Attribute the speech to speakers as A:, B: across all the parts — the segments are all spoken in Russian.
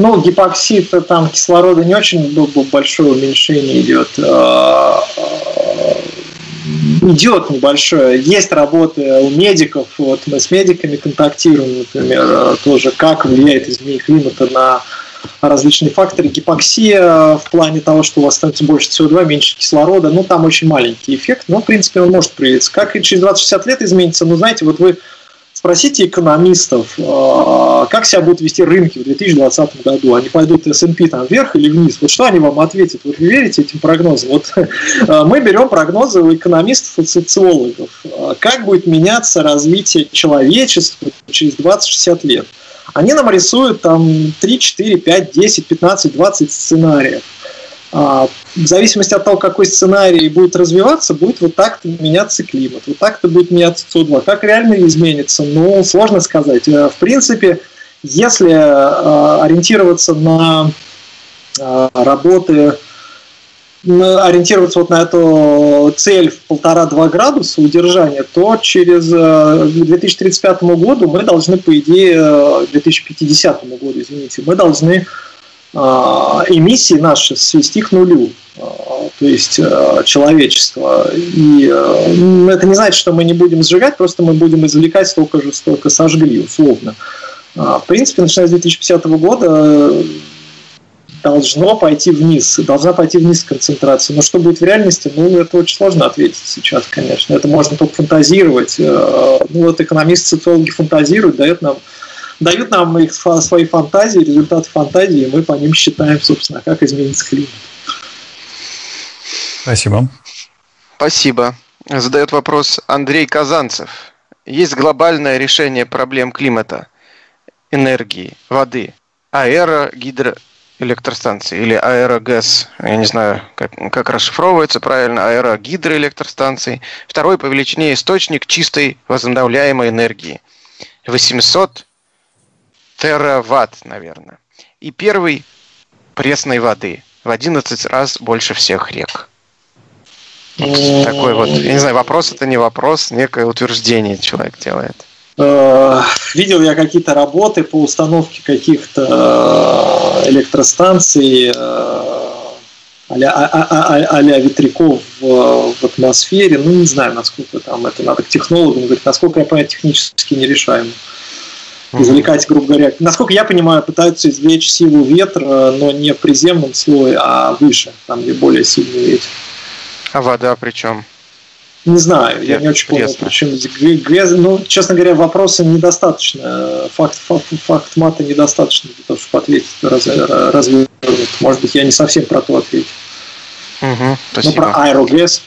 A: Ну, гипоксид, там кислорода не очень большое уменьшение идет. Идет небольшое. Есть работы у медиков. Вот мы с медиками контактируем, например, тоже как влияет изменение климата на различные факторы. Гипоксия в плане того, что у вас становится больше СО2, меньше кислорода, ну, там очень маленький эффект, но, в принципе, он может проявиться. Как и через 20-60 лет изменится, ну, знаете, вот вы спросите экономистов, как себя будут вести рынки в 2020 году. Они пойдут S&P там вверх или вниз? Вот что они вам ответят? Вот вы верите этим прогнозам? Вот мы берем прогнозы у экономистов и социологов. Как будет меняться развитие человечества через 20-60 лет? Они нам рисуют там 3, 4, 5, 10, 15, 20 сценариев. В зависимости от того, какой сценарий будет развиваться, будет вот так-то меняться климат, вот так-то будет меняться СО2. Как реально изменится, ну, сложно сказать. В принципе, если ориентироваться на работы, ориентироваться вот на эту цель в 1,5-2 градуса удержания, то через к 2035 году мы должны, по идее, к 2050 году, извините, мы должны эмиссии наши свести к нулю, то есть человечество. И это не значит, что мы не будем сжигать, просто мы будем извлекать столько же, сколько сожгли, условно. В принципе, начиная с 2050 года должна пойти вниз концентрация. Но что будет в реальности, ну, это очень сложно ответить сейчас, конечно. Это можно только фантазировать. Ну, вот экономисты, социологи фантазируют, дают нам их свои фантазии, результаты фантазии, и мы по ним считаем, собственно, как изменится климат.
B: Спасибо.
C: Спасибо. Задает вопрос Андрей Казанцев. Есть глобальное решение проблем климата, энергии, воды, аэрогидроэлектростанции или аэрогэс, я не знаю, как расшифровывается правильно, аэрогидроэлектростанции. Второй по величине источник чистой возобновляемой энергии. 800 тераватт, наверное. И первый пресной воды в 11 раз больше всех рек. Вот такой вот, я не знаю, вопрос это не вопрос, некое утверждение человек делает.
A: Видел я какие-то работы по установке каких-то электростанций а-ля ветряков в атмосфере. Ну, не знаю, насколько там это надо к технологам говорить. Насколько я понимаю, технически нерешаемо. Извлекать, грубо говоря, насколько я понимаю, пытаются извлечь силу ветра, но не в приземном слое, а выше, там, где более сильный ветер.
C: А вода при чем?
A: Не знаю, я не очень понял, причем здесь. Ну, честно говоря, вопроса недостаточно. Факт мата недостаточно для того, чтобы ответить развернуть. Может быть, я не совсем про то ответил.
C: Спасибо.
A: Ну, про аэрогэс.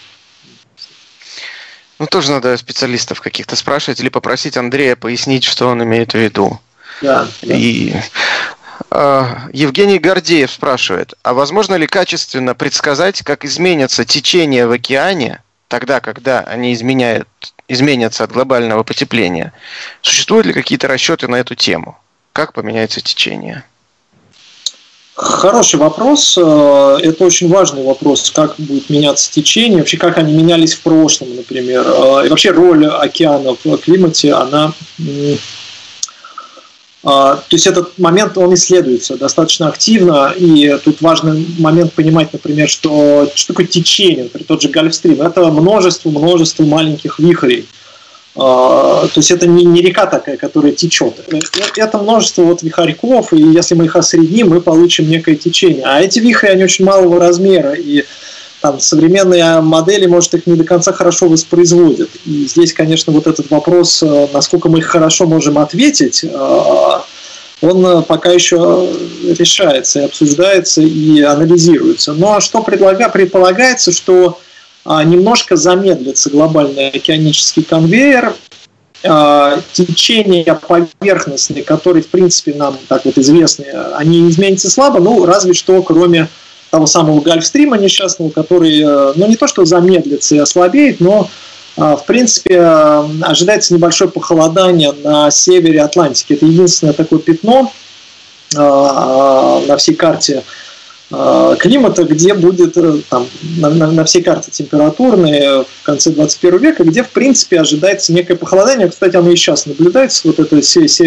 C: Ну, тоже надо специалистов каких-то спрашивать или попросить Андрея пояснить, что он имеет в виду.
A: Да.
C: И Евгений Гордеев спрашивает, а возможно ли качественно предсказать, как изменятся течения в океане тогда, когда они изменятся от глобального потепления? Существуют ли какие-то расчеты на эту тему? Как поменяется течение?
A: Хороший вопрос. Это очень важный вопрос, как будет меняться течение, вообще как они менялись в прошлом, например. И вообще роль океана в климате, она... То есть этот момент, он исследуется достаточно активно, и тут важный момент понимать, например, что такое течение, например, тот же Гольфстрим, это множество маленьких вихрей. То есть это не река такая, которая течет. Это множество вот вихарьков, и если мы их осредним, мы получим некое течение. А эти вихри, они очень малого размера, и там современные модели, может, их не до конца хорошо воспроизводят. И здесь, конечно, вот этот вопрос, насколько мы их хорошо можем ответить, он пока еще решается, и обсуждается, и анализируется. Ну а что предполагается, что немножко замедлится глобальный океанический конвейер, течения поверхностные, которые, в принципе, нам так вот известны, они изменятся слабо, ну, разве что кроме того самого Гольфстрима несчастного, который, ну, не то что замедлится и ослабеет, но, в принципе, ожидается небольшое похолодание на севере Атлантики. Это единственное такое пятно на всей карте климата, где будет там, на всей карте температурной в конце 21 века, где, в принципе, ожидается некое похолодание. Кстати, оно и сейчас наблюдается, вот это